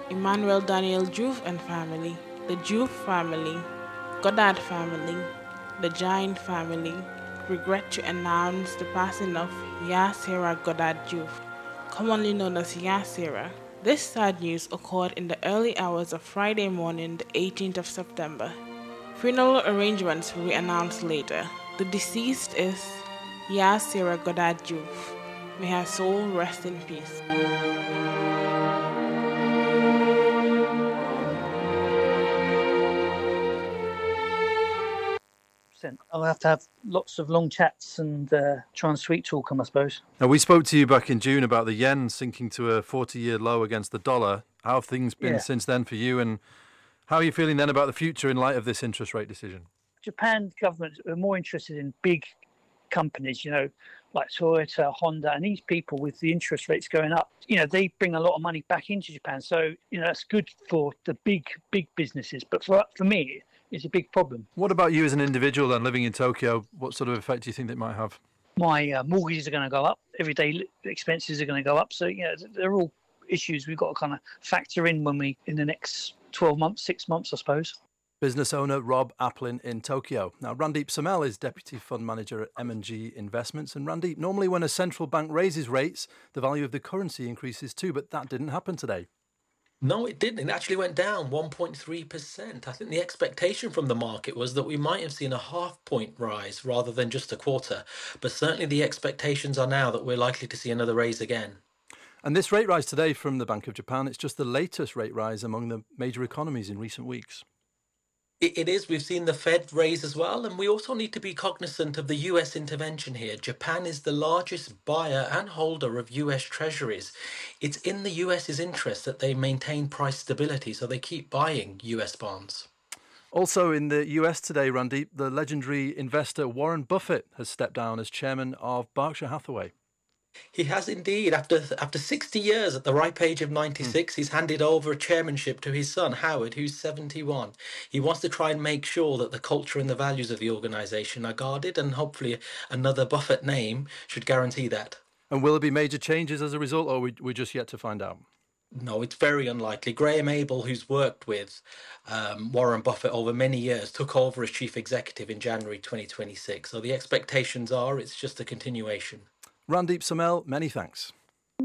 Emmanuel Daniel Juve and family, the Juve family, Goddard family, the Giant family, regret to announce the passing of Yasera Goddard Juve, commonly known as Yasera. This sad news occurred in the early hours of Friday morning, the 18th of September. Funeral arrangements will be announced later. The deceased is Yasera Goddard Juve. May her soul rest in peace. I'll have to have lots of long chats and try and sweet talk them, I suppose. Now, we spoke to you back in June about the yen sinking to a 40-year low against the dollar. How have things been since then for you, and how are you feeling then about the future in light of this interest rate decision? Japan government are more interested in big companies, like Toyota, Honda, and these people with the interest rates going up, they bring a lot of money back into Japan. So, that's good for the big businesses. But for me, it's a big problem. What about you as an individual then living in Tokyo? What sort of effect do you think it might have? My mortgages are going to go up. Everyday expenses are going to go up. So, they're all issues we've got to kind of factor in in the next 12 months, 6 months, I suppose. Business owner Rob Applin in Tokyo. Now, Randeep Samel is Deputy Fund Manager at M&G Investments. And Randeep, normally when a central bank raises rates, the value of the currency increases too, but that didn't happen today. No, it didn't. It actually went down 1.3%. I think the expectation from the market was that we might have seen a half-point rise rather than just a quarter. But certainly the expectations are now that we're likely to see another raise again. And this rate rise today from the Bank of Japan, it's just the latest rate rise among the major economies in recent weeks. It is. We've seen the Fed raise as well. And we also need to be cognizant of the US intervention here. Japan is the largest buyer and holder of US treasuries. It's in the US's interest that they maintain price stability, so they keep buying US bonds. Also in the US today, Randeep, the legendary investor Warren Buffett has stepped down as chairman of Berkshire Hathaway. He has indeed. After 60 years at the ripe age of 96, he's handed over a chairmanship to his son, Howard, who's 71. He wants to try and make sure that the culture and the values of the organisation are guarded, and hopefully another Buffett name should guarantee that. And will there be major changes as a result, or we're just yet to find out? No, it's very unlikely. Graham Abel, who's worked with Warren Buffett over many years, took over as chief executive in January 2026. So the expectations are it's just a continuation. Randeep Samel, many thanks.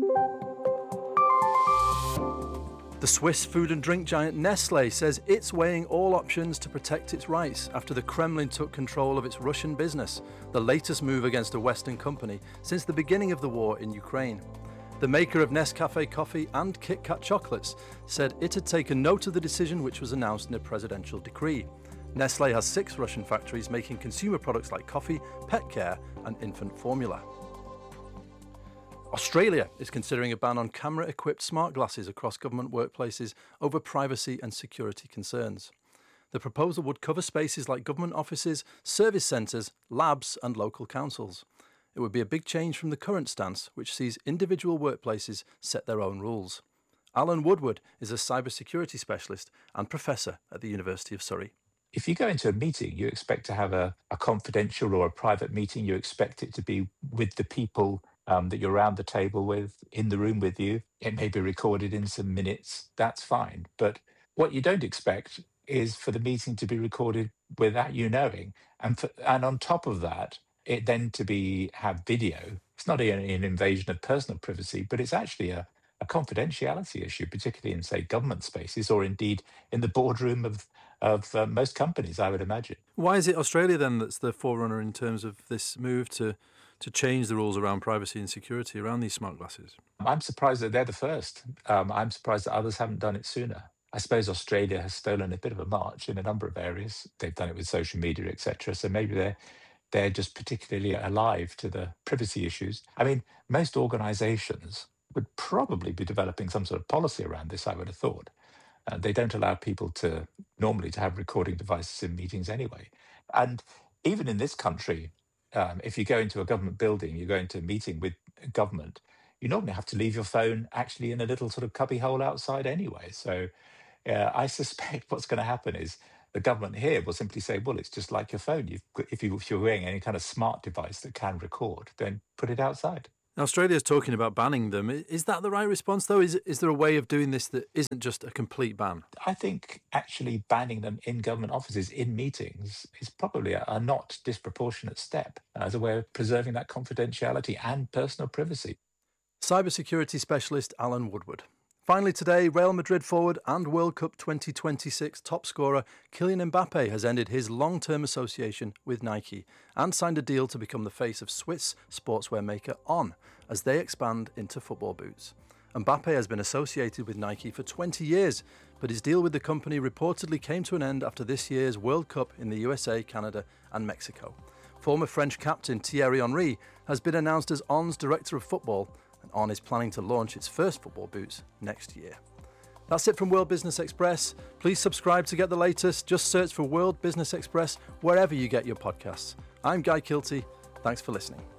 The Swiss food and drink giant Nestlé says it's weighing all options to protect its rights after the Kremlin took control of its Russian business, the latest move against a Western company since the beginning of the war in Ukraine. The maker of Nescafe coffee and Kit Kat chocolates said it had taken note of the decision, which was announced in a presidential decree. Nestlé has 6 Russian factories making consumer products like coffee, pet care and infant formula. Australia is considering a ban on camera-equipped smart glasses across government workplaces over privacy and security concerns. The proposal would cover spaces like government offices, service centres, labs and local councils. It would be a big change from the current stance, which sees individual workplaces set their own rules. Alan Woodward is a cybersecurity specialist and professor at the University of Surrey. If you go into a meeting, you expect to have a confidential or a private meeting. You expect it to be with the people that you're around the table with, in the room with you. It may be recorded in some minutes. That's fine. But what you don't expect is for the meeting to be recorded without you knowing. And on top of that, it then to have video. It's not an invasion of personal privacy, but it's actually a confidentiality issue, particularly in, say, government spaces or indeed in the boardroom of most companies, I would imagine. Why is it Australia then that's the forerunner in terms of this move to change the rules around privacy and security around these smart glasses? I'm surprised that they're the first. I'm surprised that others haven't done it sooner. I suppose Australia has stolen a bit of a march in a number of areas. They've done it with social media, etc. So maybe they're just particularly alive to the privacy issues. I mean, most organizations would probably be developing some sort of policy around this, I would have thought. They don't allow people normally to have recording devices in meetings anyway. And even in this country, if you go into a government building, you go into a meeting with government, you normally have to leave your phone actually in a little sort of cubby hole outside anyway. So I suspect what's going to happen is the government here will simply say, well, it's just like your phone. If you're wearing any kind of smart device that can record, then put it outside. Now, Australia's talking about banning them. Is that the right response, though? Is there a way of doing this that isn't just a complete ban? I think actually banning them in government offices, in meetings, is probably a not disproportionate step as a way of preserving that confidentiality and personal privacy. Cybersecurity specialist Alan Woodward. Finally today, Real Madrid forward and World Cup 2026 top scorer Kylian Mbappe has ended his long-term association with Nike and signed a deal to become the face of Swiss sportswear maker On as they expand into football boots. Mbappe has been associated with Nike for 20 years, but his deal with the company reportedly came to an end after this year's World Cup in the USA, Canada and Mexico. Former French captain Thierry Henry has been announced as On's director of football, and On is planning to launch its first football boots next year. That's it from World Business Express. Please subscribe to get the latest. Just search for World Business Express wherever you get your podcasts. I'm Guy Kilty. Thanks for listening.